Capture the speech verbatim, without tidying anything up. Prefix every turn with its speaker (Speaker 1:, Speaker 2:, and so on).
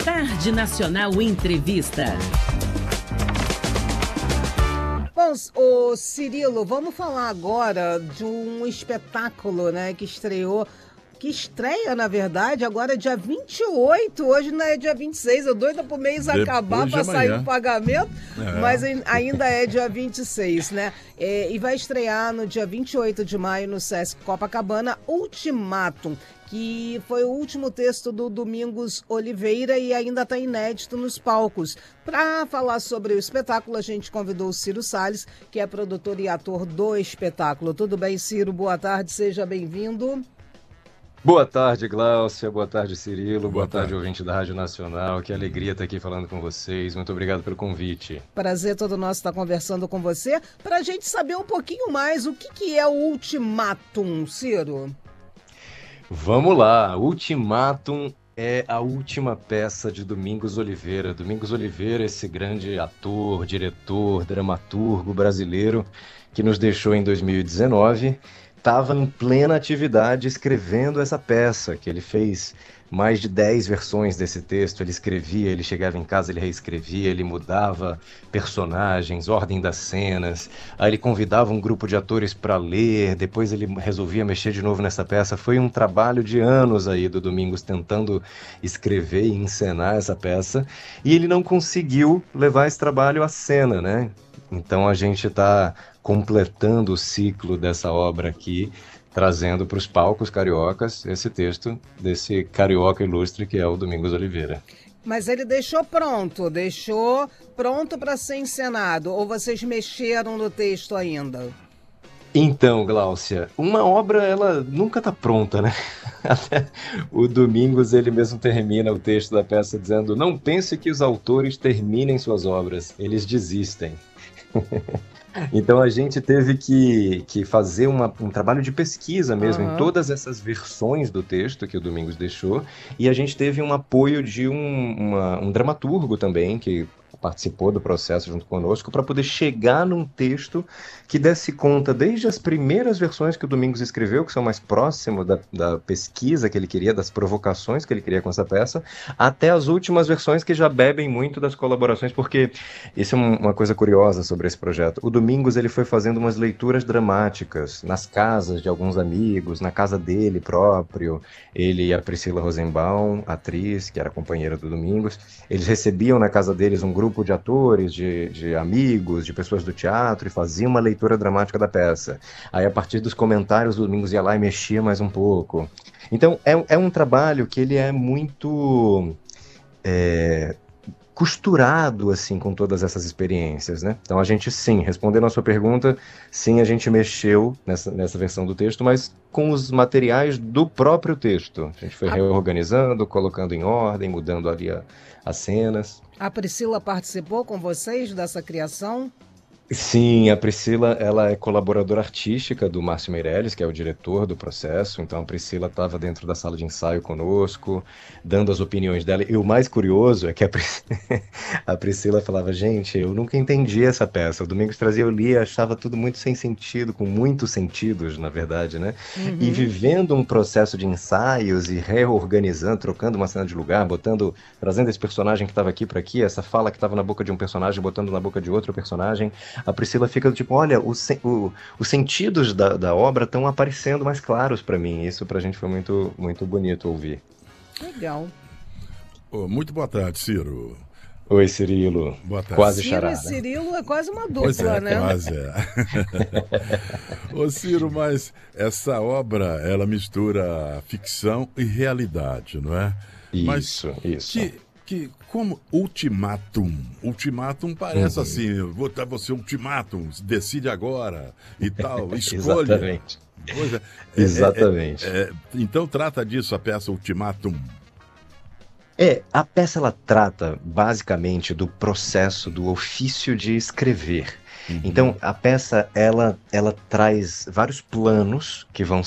Speaker 1: Tarde Nacional Entrevista.
Speaker 2: Bom, ô Cirilo, vamos falar agora de um espetáculo, né, que estreou, que estreia, na verdade, agora é dia vinte e oito, hoje não é dia vinte e seis, eu doida pro mês
Speaker 3: Depois
Speaker 2: acabar
Speaker 3: de
Speaker 2: para sair
Speaker 3: amanhã.
Speaker 2: o pagamento,
Speaker 3: É.
Speaker 2: mas ai- ainda é dia vinte e seis, né? É, e vai estrear no dia vinte e oito de maio no Sesc Copacabana, Ultimatum, que foi o último texto do Domingos Oliveira e ainda está inédito nos palcos. Para falar sobre o espetáculo, a gente convidou o Ciro Salles, que é produtor e ator do espetáculo. Tudo bem, Ciro? Boa tarde, seja bem-vindo.
Speaker 4: Boa tarde, Gláucia. Boa tarde, Cirilo. Boa,
Speaker 3: Boa
Speaker 4: tarde,
Speaker 3: tarde.
Speaker 4: ouvinte da Rádio Nacional. Que alegria estar aqui falando com vocês. Muito obrigado pelo convite.
Speaker 2: Prazer todo nosso estar conversando com você, para a gente saber um pouquinho mais o que, que é o Ultimatum, Ciro.
Speaker 4: Vamos lá. Ultimatum é a última peça de Domingos Oliveira. Domingos Oliveira, esse grande ator, diretor, dramaturgo brasileiro que nos deixou em dois mil e dezenove, estava em plena atividade escrevendo essa peça, que ele fez mais de dez versões desse texto. Ele escrevia, ele chegava em casa, ele reescrevia, ele mudava personagens, ordem das cenas, aí ele convidava um grupo de atores para ler, depois ele resolvia mexer de novo nessa peça. Foi um trabalho de anos aí do Domingos tentando escrever e encenar essa peça, e ele não conseguiu levar esse trabalho à cena, né? Então a gente está completando o ciclo dessa obra aqui, trazendo para os palcos cariocas esse texto desse carioca ilustre que é o Domingos Oliveira.
Speaker 2: Mas ele deixou pronto, deixou pronto para ser encenado, ou vocês mexeram no texto ainda?
Speaker 4: Então, Gláucia, uma obra, ela nunca está pronta, né? Até o Domingos, ele mesmo termina o texto da peça dizendo: não pense que os autores terminem suas obras, eles desistem. Então a gente teve que, que fazer uma, um trabalho de pesquisa mesmo
Speaker 2: Aham.
Speaker 4: em todas essas versões do texto que o Domingos deixou, e a gente teve um apoio de um, uma- um dramaturgo também, que participou do processo junto conosco, para poder chegar num texto que desse conta desde as primeiras versões que o Domingos escreveu, que são mais próximos da, da pesquisa que ele queria, das provocações que ele queria com essa peça, até as últimas versões que já bebem muito das colaborações, porque isso é um- uma coisa curiosa sobre esse projeto. O Domingos, ele foi fazendo umas leituras dramáticas nas casas de alguns amigos, na casa dele próprio. Ele e a Priscila Rosenbaum, atriz, que era companheira do Domingos, eles recebiam na casa deles um grupo de atores, de, de amigos, de pessoas do teatro, e faziam uma leitura dramática da peça. Aí, a partir dos comentários, o Domingos ia lá e mexia mais um pouco. Então, é, é um trabalho que ele é muito é, costurado, assim, com todas essas experiências, né? Então, a gente, sim, respondendo a sua pergunta, sim, a gente mexeu nessa, nessa versão do texto, mas com os materiais do próprio texto. A gente foi
Speaker 2: A,
Speaker 4: reorganizando, colocando em ordem, mudando ali a- as cenas.
Speaker 2: a Priscila participou com vocês dessa criação?
Speaker 4: Sim, a Priscila, ela é colaboradora artística do Márcio Meirelles, que é o diretor do processo. Então a Priscila estava dentro da sala de ensaio conosco, dando as opiniões dela. E o mais curioso é que a, Pris... a Priscila falava: gente, eu nunca entendi essa peça. O Domingos trazia, eu lia, achava tudo muito sem sentido, com muitos sentidos, na verdade, né? E
Speaker 2: Uhum.
Speaker 4: vivendo um processo de ensaios e reorganizando, trocando uma cena de lugar, botando, trazendo esse personagem que estava aqui para aqui, essa fala que estava na boca de um personagem, botando na boca de outro personagem. A Priscila fica do tipo: olha, o sen- o- os sentidos da, da obra estão aparecendo mais claros para mim. Isso pra gente foi muito, muito bonito ouvir.
Speaker 2: Legal.
Speaker 3: Ô, muito boa tarde, Ciro.
Speaker 4: Oi, Cirilo.
Speaker 3: Boa tarde.
Speaker 4: Quase
Speaker 2: Ciro e
Speaker 4: charada.
Speaker 2: Cirilo é quase uma
Speaker 3: Pois
Speaker 2: dupla,
Speaker 3: é,
Speaker 2: né?
Speaker 3: quase é. Ô, Ciro, mas essa obra, ela mistura ficção e realidade, não é? Mas
Speaker 4: Isso, isso.
Speaker 3: que, que como ultimátum, ultimátum parece
Speaker 4: Uhum.
Speaker 3: assim, vou dar você um ultimátum, decide agora e tal, escolha.
Speaker 4: Exatamente.
Speaker 3: Pois é. É, é,
Speaker 4: Exatamente.
Speaker 3: é, é, então trata disso a peça Ultimátum.
Speaker 4: É, a peça ela trata basicamente do processo do ofício de escrever.
Speaker 3: Uhum.
Speaker 4: Então, a peça ela, ela traz vários planos que vão